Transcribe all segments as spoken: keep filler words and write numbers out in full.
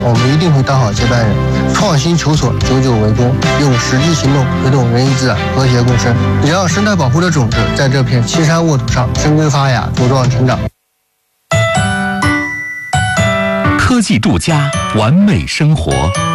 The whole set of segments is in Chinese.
我们一定会当好接班人，创新求索，久久为功，用实际行动推动人与自然和谐共生，让生态保护的种子在这片青山沃土上生根发芽，茁壮成长。 科技度假，完美生活。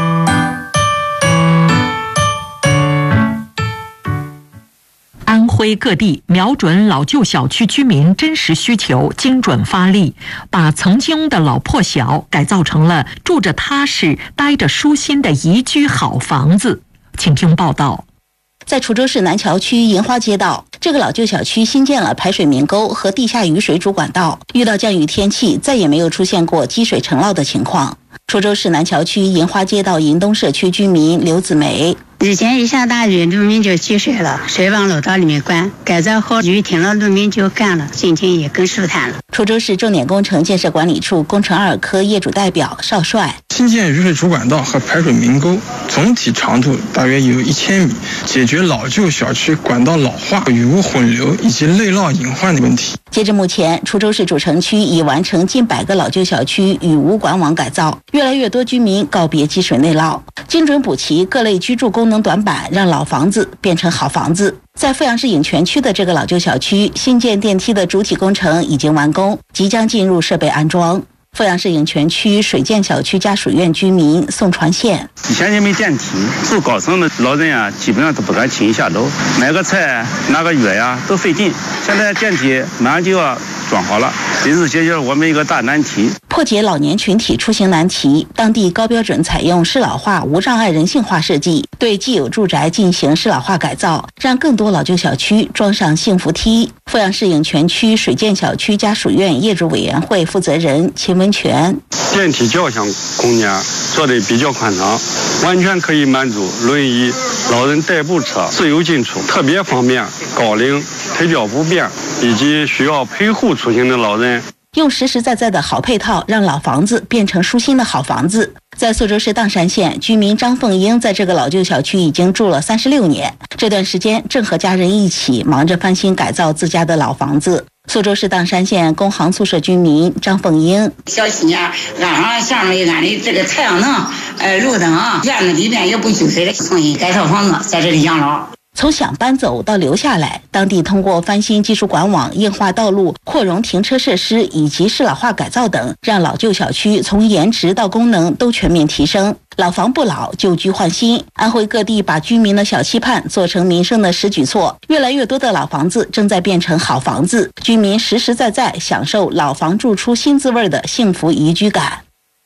安徽各地瞄准老旧小区居民真实需求，精准发力，把曾经的老破小改造成了住着踏实、待着舒心的宜居好房子。请听报道。 在滁州市南桥区银花街道，这个老旧小区新建了排水明沟和地下雨水主管道，遇到降雨天气，再也没有出现过积水成涝的情况。滁州市南桥区银花街道银东社区居民刘子梅。 以前一下大雨，路面就积水了，水往楼道里面灌。改造后，雨停了，路面就干了，心情也更舒坦了。 滁州市重点工程建设管理处工程二科业主代表邵帅： 新建雨水主管道和排水明沟，总体长度大约有一千米，解决老旧小区管道老化、雨污混流以及内涝隐患的问题。 截至目前，滁州市主城区已完成近百个老旧小区雨污管网改造，越来越多居民告别积水内涝，精准补齐各类居住功能短板，让老房子变成好房子。在阜阳市颍泉区的这个老旧小区，新建电梯的主体工程已经完工，即将进入设备安装。阜阳市颍泉区水建小区家属院居民宋传宪： 以前也没电梯，住高层的老人啊，基本上都不敢轻易下楼，买个菜、拿个药呀都费劲。现在电梯马上就要装好了，这是解决了我们一个大难题。 破解老年群体出行难题，当地高标准采用适老化、无障碍人性化设计，对既有住宅进行适老化改造，让更多老旧小区装上幸福梯。阜阳市颍泉区水建小区家属院业主委员会负责人秦文全： 电梯轿厢空间做得比较宽敞，完全可以满足轮椅、老人代步车自由进出，特别方便高龄、腿脚不便以及需要陪护出行的老人。 用实实在在的好配套，让老房子变成舒心的好房子。在宿州市砀山县，居民张凤英在这个老旧小区已经住了三十六年，这段时间正和家人一起忙着翻新改造自家的老房子。宿州市砀山县工行宿舍居民张凤英： 小区呢，安上下面安的这个太阳能、呃路灯啊，院子里面也不积水的，重新改造房子，在这里养老。 从想搬走到留下来，当地通过翻新技术管网、硬化道路、扩容停车设施以及适老化改造等，让老旧小区从颜值到功能都全面提升。老房不老，旧居换新。安徽各地把居民的小期盼做成民生的实举措，越来越多的老房子正在变成好房子，居民实实在在享受老房住出新滋味的幸福宜居感。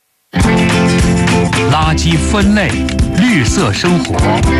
垃圾分类，绿色生活。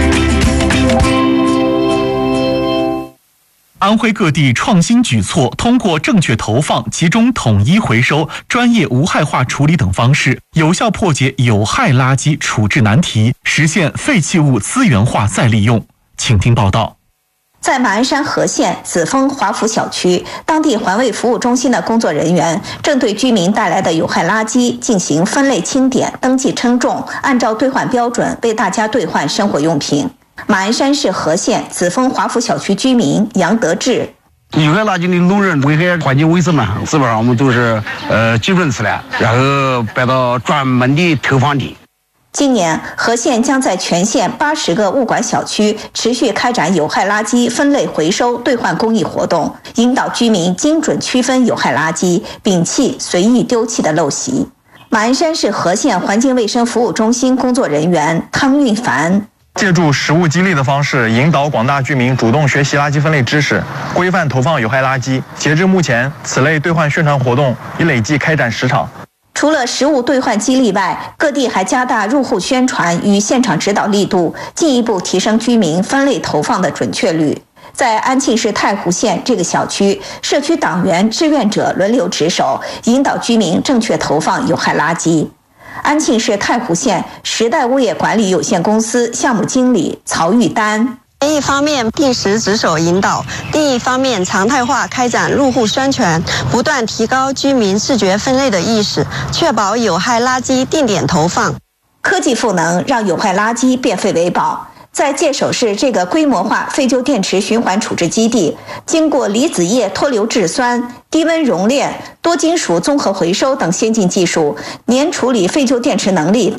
安徽各地创新举措，通过正确投放、集中统一回收、专业无害化处理等方式，有效破解有害垃圾处置难题，实现废弃物资源化再利用。请听报道。 在马鞍山和县紫峰华福小区，当地环卫服务中心的工作人员正对居民带来的有害垃圾进行分类清点、登记称重，按照兑换标准为大家兑换生活用品。马鞍山市和县紫峰华福小区居民杨德志： 有害垃圾的路人危害环境卫生嘛，基本上我们都是呃集中起来，然后摆到专门的投放地。 今年，和县将在全县八十个物管小区持续开展有害垃圾分类回收兑换公益活动，引导居民精准区分有害垃圾，摒弃随意丢弃的陋习。马鞍山市和县环境卫生服务中心工作人员汤运凡： 借助实物激励的方式，引导广大居民主动学习垃圾分类知识，规范投放有害垃圾。截至目前，此类兑换宣传活动已累计开展十场。 除了实物兑换激励外，各地还加大入户宣传与现场指导力度，进一步提升居民分类投放的准确率。在安庆市太湖县这个小区，社区党员志愿者轮流值守，引导居民正确投放有害垃圾。安庆市太湖县时代物业管理有限公司项目经理曹玉丹： 一方面定时值守引导，另一方面常态化开展入户宣传，不断提高居民视觉分类的意识，确保有害垃圾定点投放。 科技赋能让有害垃圾变废为宝。 在界首市这个规模化废旧电池循环处置基地，经过离子液脱硫制酸、低温熔炼、多金属综合回收等先进技术，年处理废旧电池能力